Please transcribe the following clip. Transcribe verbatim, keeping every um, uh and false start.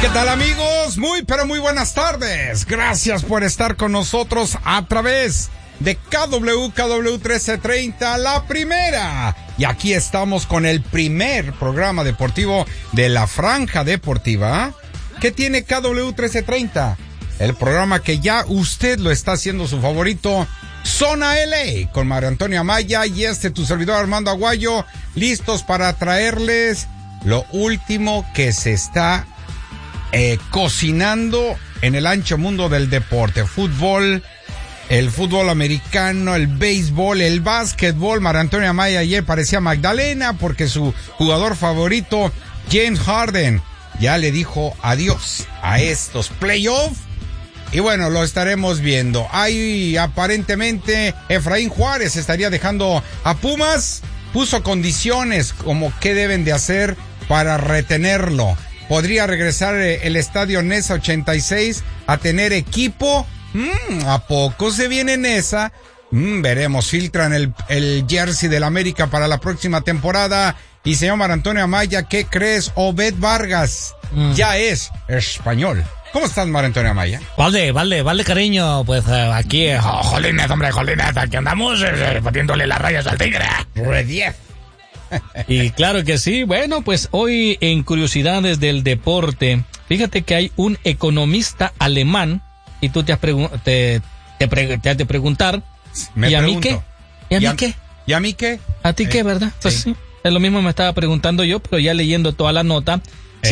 ¿Qué tal, amigos? Muy, pero muy buenas tardes. Gracias por estar con nosotros a través de K W K W trece treinta, la primera. Y aquí estamos con el primer programa deportivo de la Franja Deportiva. ¿Qué tiene K W trece treinta? El programa que ya usted lo está haciendo su favorito, Zona L A, con Mario Antonio Amaya y este tu servidor Armando Aguayo, listos para traerles lo último que se está Eh, cocinando en el ancho mundo del deporte. Fútbol, el fútbol americano, el béisbol, el básquetbol. María Antonia Amaya ayer parecía Magdalena porque su jugador favorito, James Harden, ya le dijo adiós a estos playoffs. Y bueno, lo estaremos viendo. Ahí aparentemente Efraín Juárez estaría dejando a Pumas. Puso condiciones como qué deben de hacer para retenerlo. ¿Podría regresar el estadio Nesa ochenta y seis a tener equipo? Mm, ¿A poco se viene Nesa? Mm, veremos, filtran el, el jersey del América para la próxima temporada. Y señor Mar Antonio Amaya, ¿qué crees? Obed Vargas mm. ya es español. ¿Cómo estás, Mar Antonio Amaya? Vale, vale, vale, cariño. Pues eh, aquí, eh, oh, jolines, hombre, jolines, aquí andamos eh, batiéndole las rayas al tigre. Re diez. Y claro que sí. Bueno, pues hoy en Curiosidades del Deporte, fíjate que hay un economista alemán y tú te has, pregu- te, te, pre- te has de preguntar, me ¿y a pregunto, mí qué? ¿Y a mí ¿Y a, qué? ¿Y a mí qué? ¿A ti eh, qué, verdad? Pues sí. sí. Es lo mismo me estaba preguntando yo, pero ya leyendo toda la nota,